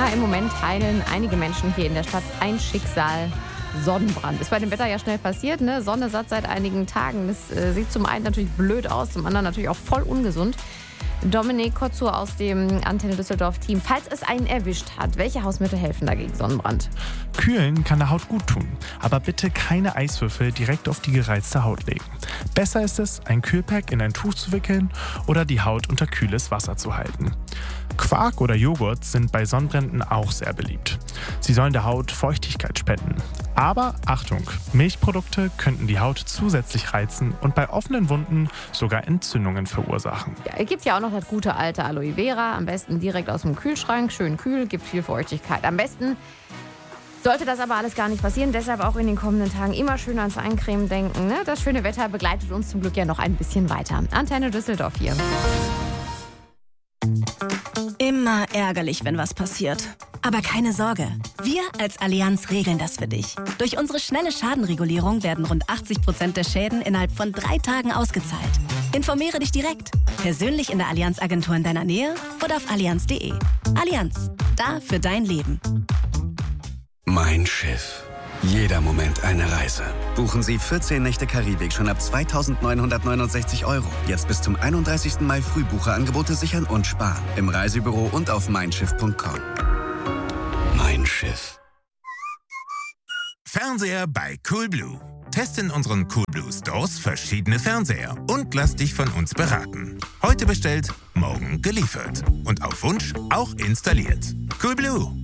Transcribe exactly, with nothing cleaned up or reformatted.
Ja, im Moment teilen einige Menschen hier in der Stadt ein Schicksal. Sonnenbrand. Ist bei dem Wetter ja schnell passiert, ne? Sonne satt seit einigen Tagen. Das äh, sieht zum einen natürlich blöd aus, zum anderen natürlich auch voll ungesund. Dominik Kotzur aus dem Antenne Düsseldorf-Team. Falls es einen erwischt hat, welche Hausmittel helfen dagegen Sonnenbrand? Kühlen kann der Haut gut tun, aber bitte keine Eiswürfel direkt auf die gereizte Haut legen. Besser ist es, ein Kühlpack in ein Tuch zu wickeln oder die Haut unter kühles Wasser zu halten. Quark oder Joghurt sind bei Sonnenbränden auch sehr beliebt. Sie sollen der Haut Feuchtigkeit spenden. Aber Achtung, Milchprodukte könnten die Haut zusätzlich reizen und bei offenen Wunden sogar Entzündungen verursachen. Ja, es gibt ja auch noch das gute alte Aloe Vera. Am besten direkt aus dem Kühlschrank. Schön kühl, gibt viel Feuchtigkeit. Am besten sollte das aber alles gar nicht passieren. Deshalb auch in den kommenden Tagen immer schön ans Eincremen denken. Ne? Das schöne Wetter begleitet uns zum Glück ja noch ein bisschen weiter. Antenne Düsseldorf hier. Immer ärgerlich, wenn was passiert. Aber keine Sorge, wir als Allianz regeln das für dich. Durch unsere schnelle Schadenregulierung werden rund achtzig Prozent der Schäden innerhalb von drei Tagen ausgezahlt. Informiere dich direkt, persönlich in der Allianz-Agentur in deiner Nähe oder auf allianz punkt de. Allianz, da für dein Leben. Mein Schiff. Jeder Moment eine Reise. Buchen Sie vierzehn Nächte Karibik schon ab zweitausendneunhundertneunundsechzig Euro. Jetzt bis zum einunddreißigsten Mai Frühbucherangebote sichern und sparen. Im Reisebüro und auf mein schiff punkt com. Mein Schiff. Fernseher bei Coolblue. Teste in unseren Coolblue Stores verschiedene Fernseher und lass dich von uns beraten. Heute bestellt, morgen geliefert. Und auf Wunsch auch installiert. Coolblue.